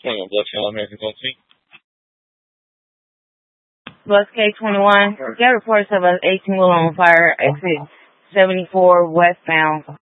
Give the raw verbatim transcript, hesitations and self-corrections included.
twenty-one, Bluff Channel, American Country. Bus K twenty-one, get reports of an eighteen-wheeler on fire, exit seventy-four westbound.